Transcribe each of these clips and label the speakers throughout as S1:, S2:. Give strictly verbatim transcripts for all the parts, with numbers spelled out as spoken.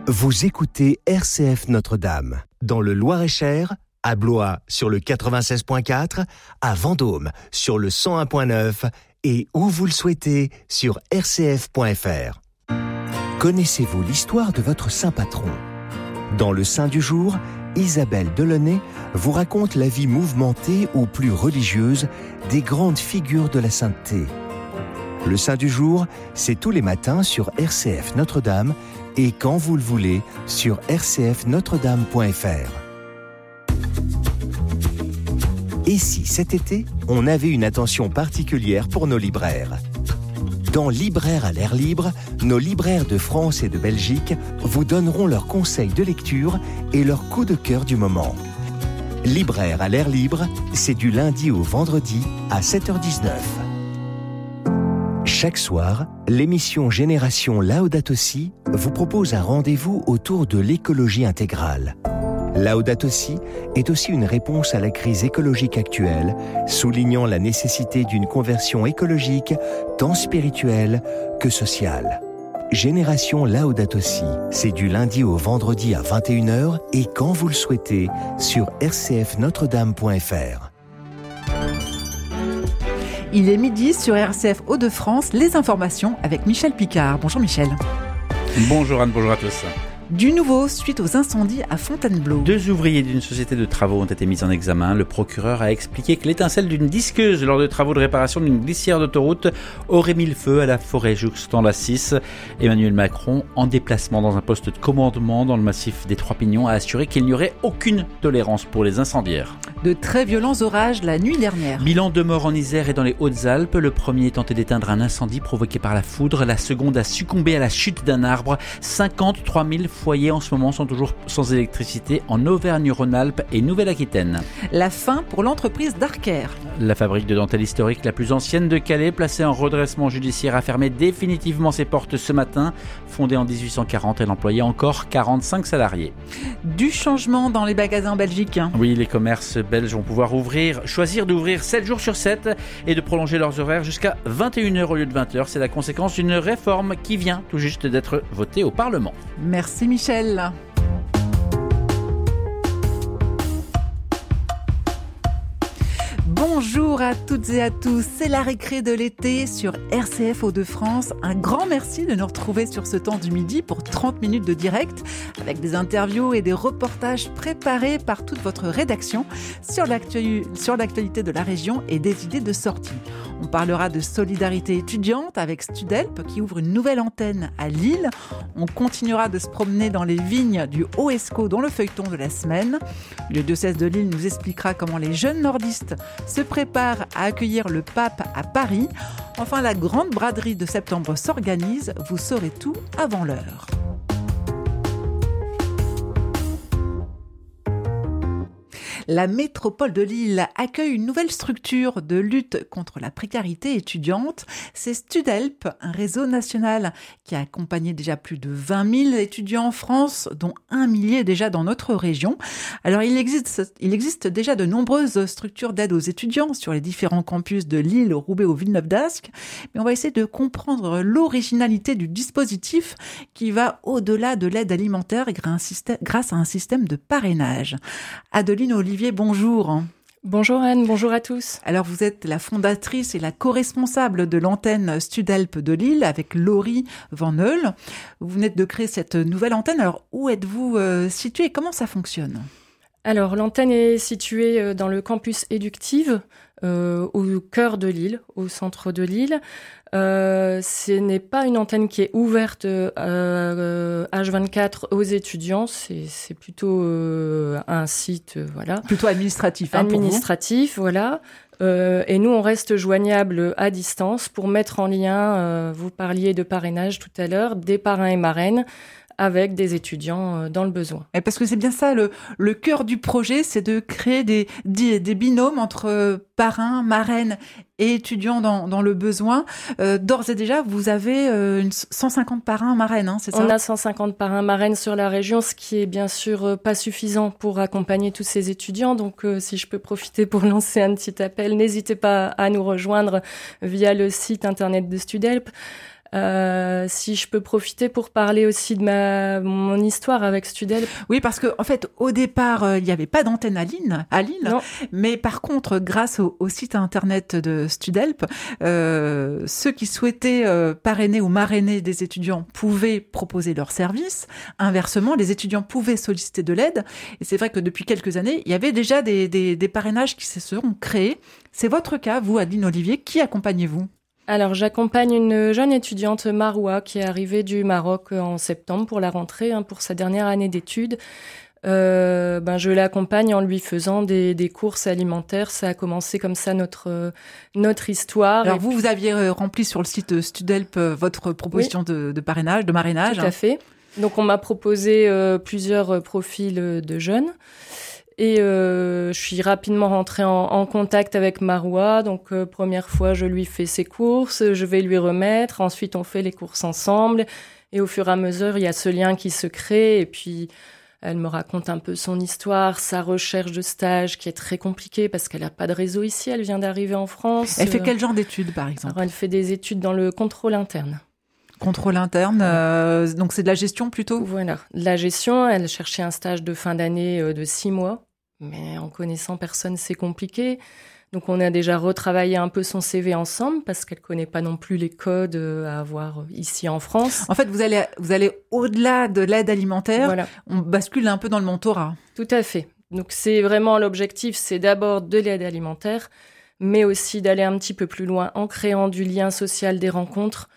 S1: Vous écoutez R C F Notre-Dame, dans le Loir-et-Cher, à Blois sur le quatre-vingt-seize virgule quatre, à Vendôme sur le cent un virgule neuf et où vous le souhaitez sur r c f point f r. Connaissez-vous l'histoire de votre saint patron ? Dans le Saint du jour, Isabelle Delaunay vous raconte la vie mouvementée ou plus religieuse des grandes figures de la sainteté. Le Saint du jour, c'est tous les matins sur R C F Notre-Dame et quand vous le voulez sur r c f notre dame point f r. Et si cet été, on avait une attention particulière pour nos libraires ? Dans Libraires à l'air libre, nos libraires de France et de Belgique vous donneront leurs conseils de lecture et leurs coups de cœur du moment. Libraires à l'air libre, c'est du lundi au vendredi à sept heures dix-neuf. Chaque soir, l'émission Génération Laudato Si vous propose un rendez-vous autour de l'écologie intégrale. Laudato Si est aussi une réponse à la crise écologique actuelle, soulignant la nécessité d'une conversion écologique tant spirituelle que sociale. Génération Laudato Si, c'est du lundi au vendredi à vingt et une heures et quand vous le souhaitez sur r c f notre dame point f r.
S2: Il est midi sur R C F Hauts-de-France, les informations avec Michel Picard. Bonjour Michel.
S3: Bonjour Anne, bonjour à tous.
S2: Du nouveau suite aux incendies à Fontainebleau.
S3: Deux ouvriers d'une société de travaux ont été mis en examen. Le procureur a expliqué que l'étincelle d'une disqueuse lors de travaux de réparation d'une glissière d'autoroute aurait mis le feu à la forêt jouxtant la six. Emmanuel Macron, en déplacement dans un poste de commandement dans le massif des Trois Pignons, a assuré qu'il n'y aurait aucune tolérance pour les incendiaires.
S2: De très violents orages la nuit dernière.
S3: Bilan de morts en Isère et dans les Hautes-Alpes. Le premier tentait d'éteindre un incendie provoqué par la foudre. La seconde a succombé à la chute d'un arbre. cinquante-trois mille foyers en ce moment sont toujours sans électricité en Auvergne-Rhône-Alpes et Nouvelle-Aquitaine.
S2: La fin pour l'entreprise Darker.
S3: La fabrique de dentelle historique la plus ancienne de Calais, placée en redressement judiciaire, a fermé définitivement ses portes ce matin. Fondée en dix-huit cent quarante, elle employait encore quarante-cinq salariés.
S2: Du changement dans les magasins en Belgique.
S3: Oui, les commerces belges vont pouvoir ouvrir, choisir d'ouvrir sept jours sur sept et de prolonger leurs horaires jusqu'à vingt et une heures au lieu de vingt heures. C'est la conséquence d'une réforme qui vient tout juste d'être votée au Parlement.
S2: Merci Michel. Bonjour à toutes et à tous, c'est la récré de l'été sur R C F Hauts-de-France. Un grand merci de nous retrouver sur ce temps du midi pour trente minutes de direct avec des interviews et des reportages préparés par toute votre rédaction sur, l'actu- sur l'actualité de la région et des idées de sortie. On parlera de solidarité étudiante avec Studelp qui ouvre une nouvelle antenne à Lille. On continuera de se promener dans les vignes du Haut-Escaut dans le feuilleton de la semaine. Le diocèse de Lille nous expliquera comment les jeunes nordistes se prépare à accueillir le pape à Paris. Enfin, la grande braderie de septembre s'organise. Vous saurez tout avant l'heure. La métropole de Lille accueille une nouvelle structure de lutte contre la précarité étudiante. C'est Studelp, un réseau national qui a accompagné déjà plus de vingt mille étudiants en France, dont un millier déjà dans notre région. Alors, il existe, il existe déjà de nombreuses structures d'aide aux étudiants sur les différents campus de Lille, Roubaix ou Villeneuve d'Ascq. Mais on va essayer de comprendre l'originalité du dispositif qui va au-delà de l'aide alimentaire grâce à un système de parrainage. Adeline Olivier, bonjour.
S4: Bonjour Anne, bonjour à tous.
S2: Alors vous êtes la fondatrice et la co-responsable de l'antenne Studelp de Lille avec Laurie Van Heul. Vous venez de créer cette nouvelle antenne. Alors où êtes-vous euh, située et comment ça fonctionne ?
S4: Alors l'antenne est située dans le campus Éductive, euh, au cœur de Lille, au centre de Lille. Euh, ce n'est pas une antenne qui est ouverte euh, H vingt-quatre aux étudiants, c'est, c'est plutôt euh, un site, euh, voilà.
S2: Plutôt administratif, hein,
S4: administratif,
S2: pour vous.
S4: Voilà. Euh, et nous, on reste joignable à distance pour mettre en lien, euh, vous parliez de parrainage tout à l'heure, des parrains et marraines avec des étudiants dans le besoin.
S2: Et parce que c'est bien ça, le, le cœur du projet, c'est de créer des, des, des binômes entre parrains, marraines et étudiants dans, dans le besoin. Euh, d'ores et déjà, vous avez euh, une cent cinquante parrains, marraines, hein, c'est ça ?
S4: On a cent cinquante parrains, marraines sur la région, ce qui est bien sûr pas suffisant pour accompagner tous ces étudiants. Donc, euh, si je peux profiter pour lancer un petit appel, n'hésitez pas à nous rejoindre via le site internet de Studelp. Euh, si je peux profiter pour parler aussi de ma mon histoire avec Studelp.
S2: Oui, parce que en fait, au départ, euh, il n'y avait pas d'antenne à Lille, à Lille.
S4: Non.
S2: Mais par contre, grâce au, au site internet de Studelp, euh, ceux qui souhaitaient euh, parrainer ou marrainer des étudiants pouvaient proposer leurs services. Inversement, les étudiants pouvaient solliciter de l'aide. Et c'est vrai que depuis quelques années, il y avait déjà des, des, des parrainages qui se sont créés. C'est votre cas, vous, Adeline Olivier. Qui accompagnez-vous ?
S4: Alors, j'accompagne une jeune étudiante Maroua qui est arrivée du Maroc en septembre pour la rentrée, hein, pour sa dernière année d'études. Euh, ben, je l'accompagne en lui faisant des, des courses alimentaires. Ça a commencé comme ça notre, notre histoire.
S2: Alors,
S4: Et
S2: vous,
S4: puis...
S2: vous aviez rempli sur le site Studelp votre proposition oui. de, de parrainage, de marrainage.
S4: Tout à fait. Donc, on m'a proposé euh, plusieurs profils de jeunes. Et euh, je suis rapidement rentrée en, en contact avec Maroua. Donc, euh, première fois, je lui fais ses courses, je vais lui remettre. Ensuite, on fait les courses ensemble. Et au fur et à mesure, il y a ce lien qui se crée. Et puis, elle me raconte un peu son histoire, sa recherche de stage qui est très compliquée parce qu'elle n'a pas de réseau ici. Elle vient d'arriver en France.
S2: Elle fait quel genre d'études, par exemple ?
S4: Alors, elle fait des études dans le contrôle interne.
S2: Contrôle interne, euh, donc c'est de la gestion plutôt ?
S4: Voilà, de la gestion. Elle cherchait un stage de fin d'année euh, de six mois. Mais en connaissant personne, c'est compliqué. Donc, on a déjà retravaillé un peu son C V ensemble parce qu'elle connaît pas non plus les codes à avoir ici en France.
S2: En fait, vous allez, vous allez au-delà de l'aide alimentaire.
S4: Voilà.
S2: On bascule un peu dans le mentorat.
S4: Tout à fait. Donc, c'est vraiment l'objectif, c'est d'abord de l'aide alimentaire, mais aussi d'aller un petit peu plus loin en créant du lien social, des rencontres.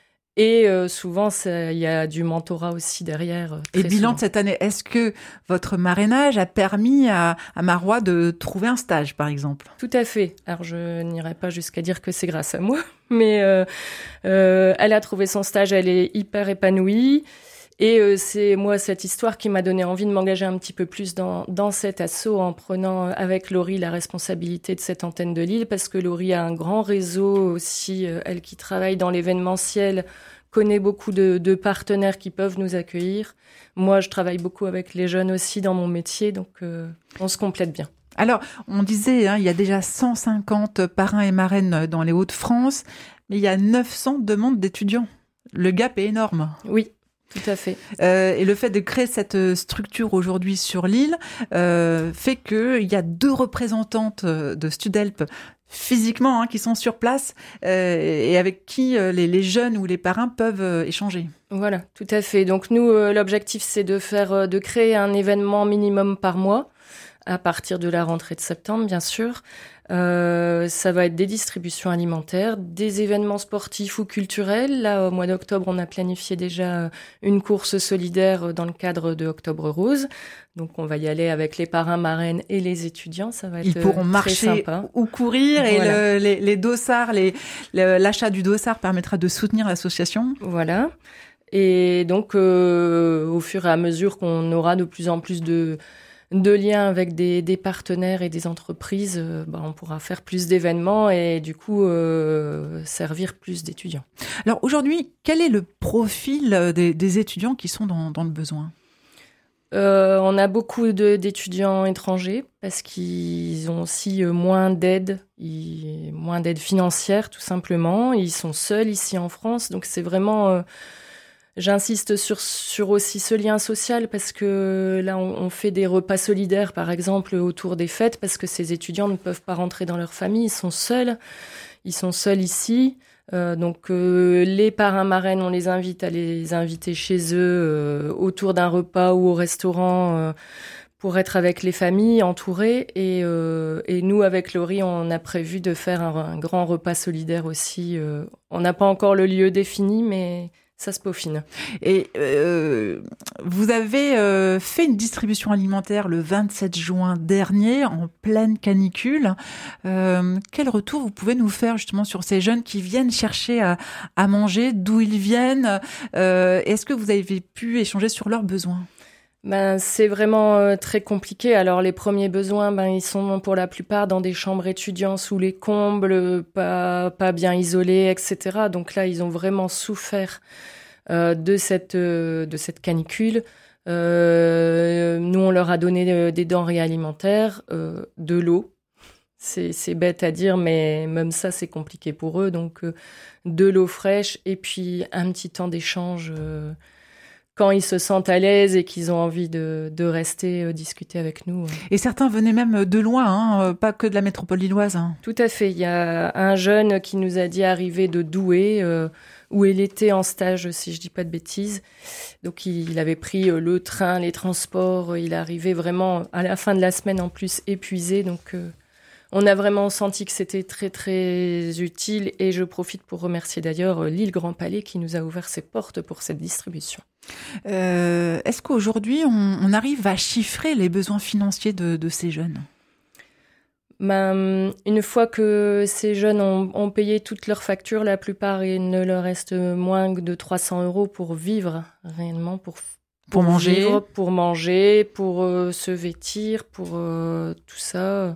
S4: Et euh, souvent, il y a du mentorat aussi derrière.
S2: Et bilan
S4: souvent.
S2: de cette année, est-ce que votre marrainage a permis à, à Maroua de trouver un stage, par exemple ?
S4: Tout à fait. Alors, je n'irai pas jusqu'à dire que c'est grâce à moi, mais euh, euh, elle a trouvé son stage, elle est hyper épanouie. Et euh, c'est moi cette histoire qui m'a donné envie de m'engager un petit peu plus dans, dans cet assaut en prenant avec Laurie la responsabilité de cette antenne de Lille parce que Laurie a un grand réseau aussi, euh, elle qui travaille dans l'événementiel, connaît beaucoup de, de partenaires qui peuvent nous accueillir. Moi, je travaille beaucoup avec les jeunes aussi dans mon métier, donc euh, on se complète bien.
S2: Alors, on disait, hein, il y a déjà cent cinquante parrains et marraines dans les Hauts-de-France, mais il y a neuf cents demandes d'étudiants. Le gap est énorme.
S4: Oui. Tout à fait.
S2: Euh, et le fait de créer cette structure aujourd'hui sur l'île euh, fait qu'il y a deux représentantes de Studelp physiquement hein, qui sont sur place euh, et avec qui euh, les, les jeunes ou les parrains peuvent euh, échanger.
S4: Voilà, tout à fait. Donc nous, euh, l'objectif, c'est de faire, euh, de créer un événement minimum par mois à partir de la rentrée de septembre, bien sûr. Euh, ça va être des distributions alimentaires, des événements sportifs ou culturels. Là, au mois d'octobre, on a planifié déjà une course solidaire dans le cadre de Octobre Rose. Donc, on va y aller avec les parrains, marraines et les étudiants. Ça va être
S2: Ils pourront
S4: très
S2: marcher
S4: sympa.
S2: Ou courir et
S4: voilà.
S2: le, les, les dossards, les, le, l'achat du dossard permettra de soutenir l'association.
S4: Voilà. Et donc, euh, au fur et à mesure qu'on aura de plus en plus de de liens avec des, des partenaires et des entreprises, euh, bah, on pourra faire plus d'événements et du coup euh, servir plus d'étudiants.
S2: Alors aujourd'hui, quel est le profil des, des étudiants qui sont dans, dans le besoin ?
S4: euh, On a beaucoup de, d'étudiants étrangers parce qu'ils ont aussi moins d'aide, ils, moins d'aide financière tout simplement. Ils sont seuls ici en France, donc c'est vraiment... Euh, J'insiste sur, sur aussi ce lien social parce que là, on, on fait des repas solidaires, par exemple, autour des fêtes parce que ces étudiants ne peuvent pas rentrer dans leur famille, ils sont seuls, ils sont seuls ici. Euh, donc, euh, les parrains marraines, on les invite à les inviter chez eux euh, autour d'un repas ou au restaurant euh, pour être avec les familles entourées. Et, euh, et nous, avec Laurie, on a prévu de faire un, un grand repas solidaire aussi. Euh, on n'a pas encore le lieu défini, mais... ça se peaufine.
S2: Et euh, vous avez euh, fait une distribution alimentaire le vingt-sept juin dernier, en pleine canicule. Euh, quel retour vous pouvez nous faire justement sur ces jeunes qui viennent chercher à, à manger, d'où ils viennent euh, Est-ce que vous avez pu échanger sur leurs besoins ?
S4: Ben, c'est vraiment euh, très compliqué. Alors, les premiers besoins, ben, ils sont pour la plupart dans des chambres étudiants sous les combles, pas, pas bien isolés, et cetera. Donc là, ils ont vraiment souffert euh, de cette, euh, de cette canicule. Euh, nous, on leur a donné euh, des denrées alimentaires, euh, de l'eau. C'est, c'est bête à dire, mais même ça, c'est compliqué pour eux. Donc, euh, de l'eau fraîche et puis un petit temps d'échange euh, quand ils se sentent à l'aise et qu'ils ont envie de, de rester euh, discuter avec nous.
S2: Et certains venaient même de loin, hein, pas que de la métropole lilloise. Hein.
S4: Tout à fait. Il y a un jeune qui nous a dit arriver de Douai, euh, où il était en stage, si je dis pas de bêtises. Donc, il, il avait pris euh, le train, les transports. Il arrivait vraiment à la fin de la semaine en plus épuisé. Donc, euh, on a vraiment senti que c'était très, très utile et je profite pour remercier d'ailleurs l'île Grand Palais qui nous a ouvert ses portes pour cette distribution.
S2: Euh, est-ce qu'aujourd'hui, on, on arrive à chiffrer les besoins financiers de, de ces jeunes ?
S4: Ben, une fois que ces jeunes ont, ont payé toutes leurs factures, la plupart, il ne leur reste moins de trois cents euros pour vivre réellement, pour, pour,
S2: pour manger,
S4: vivre, pour manger, pour euh, se vêtir, pour euh, tout ça.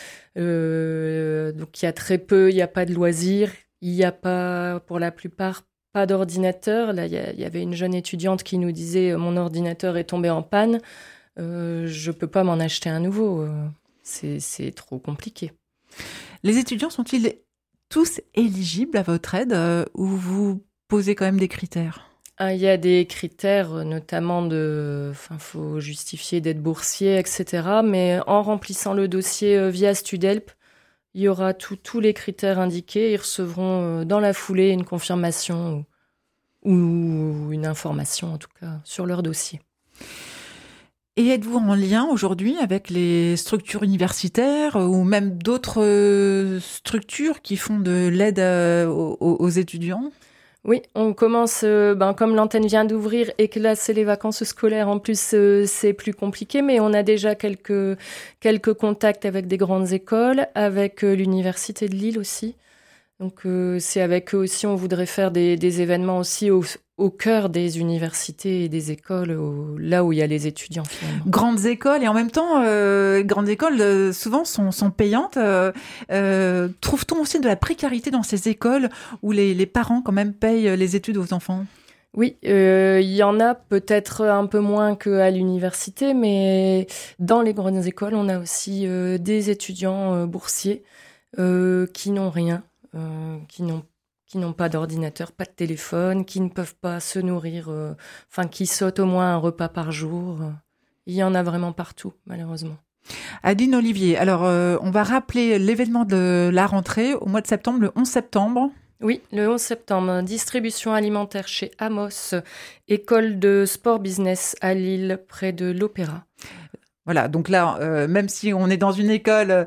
S4: Euh, donc il y a très peu, il n'y a pas de loisirs, il n'y a pas, pour la plupart, pas d'ordinateur. Là, il y, y avait une jeune étudiante qui nous disait « Mon ordinateur est tombé en panne, euh, je ne peux pas m'en acheter un nouveau. C'est, c'est trop compliqué. »
S2: Les étudiants sont-ils tous éligibles à votre aide euh, ou vous posez quand même des critères ?
S4: Il y a des critères, notamment de, enfin, faut justifier d'être boursier, et cetera. Mais en remplissant le dossier via Studelp, il y aura tous les critères indiqués. Ils recevront dans la foulée une confirmation ou, ou une information, en tout cas, sur leur dossier.
S2: Et êtes-vous en lien aujourd'hui avec les structures universitaires ou même d'autres structures qui font de l'aide aux, aux étudiants ?
S4: Oui, on commence, euh, ben, comme l'antenne vient d'ouvrir et que là, c'est les vacances scolaires. En plus, euh, c'est plus compliqué, mais on a déjà quelques, quelques contacts avec des grandes écoles, avec euh, l'Université de Lille aussi. Donc, euh, c'est avec eux aussi, on voudrait faire des, des événements aussi au, au cœur des universités et des écoles, au, là où il y a les étudiants finalement.
S2: Grandes écoles, et en même temps, euh, grandes écoles, euh, souvent, sont, sont payantes. Euh, euh, trouve-t-on aussi de la précarité dans ces écoles où les, les parents, quand même, payent les études aux enfants ?
S4: Oui, euh, il y en a peut-être un peu moins qu'à l'université, mais dans les grandes écoles, on a aussi euh, des étudiants euh, boursiers euh, qui n'ont rien. Euh, qui n'ont qui n'ont pas d'ordinateur, pas de téléphone, qui ne peuvent pas se nourrir, euh, enfin qui sautent au moins un repas par jour. Il y en a vraiment partout, malheureusement.
S2: Adeline Olivier, alors euh, on va rappeler l'événement de la rentrée au mois de septembre, le onze septembre.
S4: Oui, le onze septembre, distribution alimentaire chez Amos, école de sport business à Lille, près de l'Opéra.
S2: Voilà, donc là, euh, même si on est dans une école,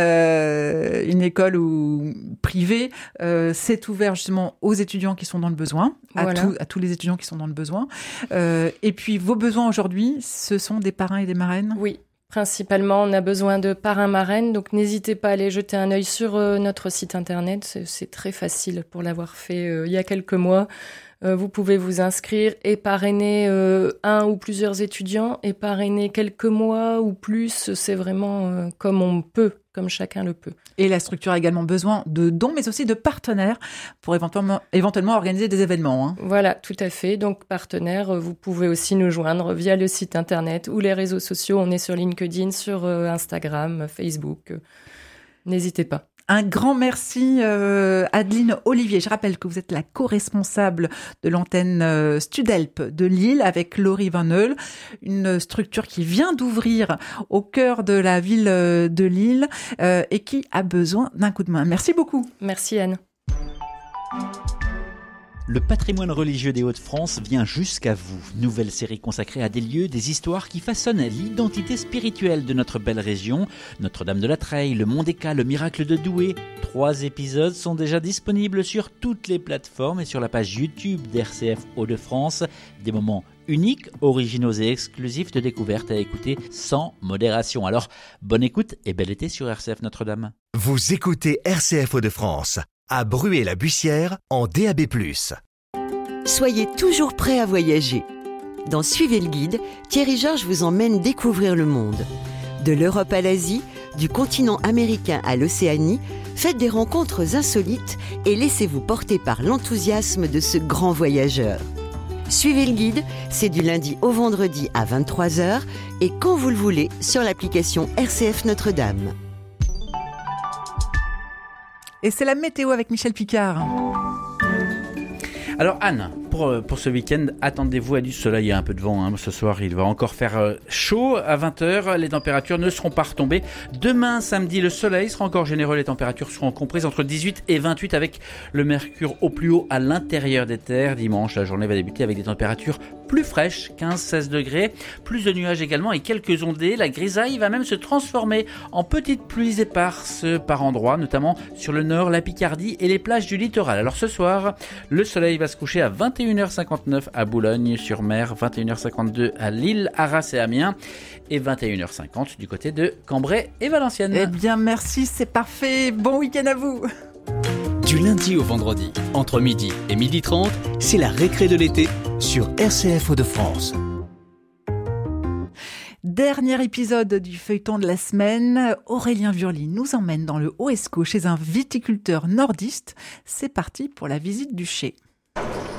S2: euh, une école ou privée, euh, c'est ouvert justement aux étudiants qui sont dans le besoin, voilà. à, tout, à tous les étudiants qui sont dans le besoin. Euh, et puis, vos besoins aujourd'hui, ce sont des parrains et des marraines ?
S4: Oui, principalement, on a besoin de parrains marraines, donc n'hésitez pas à aller jeter un œil sur euh, notre site internet. C'est, c'est très facile pour l'avoir fait euh, il y a quelques mois. Euh, vous pouvez vous inscrire et parrainer euh, un ou plusieurs étudiants et parrainer quelques mois ou plus. C'est vraiment euh, comme on peut, comme chacun le peut.
S2: Et la structure a également besoin de dons, mais aussi de partenaires pour éventuellement, éventuellement organiser des événements. Hein.
S4: Voilà, tout à fait. Donc, partenaires, vous pouvez aussi nous joindre via le site internet ou les réseaux sociaux. On est sur LinkedIn, sur euh, Instagram, Facebook. N'hésitez pas.
S2: Un grand merci euh, Adeline Olivier. Je rappelle que vous êtes la co-responsable de l'antenne euh, Studelp de Lille avec Laurie Van Heul, une structure qui vient d'ouvrir au cœur de la ville de Lille euh, et qui a besoin d'un coup de main. Merci beaucoup.
S4: Merci Anne.
S3: Le patrimoine religieux des Hauts-de-France vient jusqu'à vous. Nouvelle série consacrée à des lieux, des histoires qui façonnent l'identité spirituelle de notre belle région. Notre-Dame de la Treille, le Mont des Cats, le miracle de Douai. Trois épisodes sont déjà disponibles sur toutes les plateformes et sur la page YouTube d'R C F Hauts-de-France. Des moments uniques, originaux et exclusifs de découverte à écouter sans modération. Alors, bonne écoute et bel été sur R C F Notre-Dame.
S1: Vous écoutez R C F Hauts-de-France. À Bruay-la-Bussière, en D A B plus.
S5: Soyez toujours prêts à voyager. Dans Suivez le guide, Thierry Georges vous emmène découvrir le monde. De l'Europe à l'Asie, du continent américain à l'Océanie, faites des rencontres insolites et laissez-vous porter par l'enthousiasme de ce grand voyageur. Suivez le guide, c'est du lundi au vendredi à vingt-trois heures et quand vous le voulez sur l'application R C F Notre-Dame.
S2: Et c'est la météo avec Michel Picard.
S3: Alors Anne, pour, pour ce week-end, attendez-vous à du soleil et un peu de vent. Hein. Ce soir, il va encore faire chaud à vingt heures. Les températures ne seront pas retombées. Demain, samedi, le soleil sera encore généreux. Les températures seront comprises entre dix-huit et vingt-huit avec le mercure au plus haut à l'intérieur des terres. Dimanche, la journée va débuter avec des températures plus fraîches, quinze à seize degrés. Plus de nuages également et quelques ondées. La grisaille va même se transformer en petites pluies éparses par endroits, notamment sur le nord, la Picardie et les plages du littoral. Alors ce soir, le soleil va se coucher à vingt et une heures cinquante-neuf à Boulogne-sur-Mer, vingt et une heures cinquante-deux à Lille, Arras et Amiens et vingt et une heures cinquante du côté de Cambrai et Valenciennes.
S2: Eh bien merci, c'est parfait. Bon week-end à vous.
S6: Du lundi au vendredi, entre midi et midi trente, c'est la récré de l'été
S1: sur R C F Hauts-de-France.
S2: Dernier épisode du feuilleton de la semaine, Aurélien Wurli nous emmène dans le Haut-Escaut chez un viticulteur nordiste. C'est parti pour la visite du chai.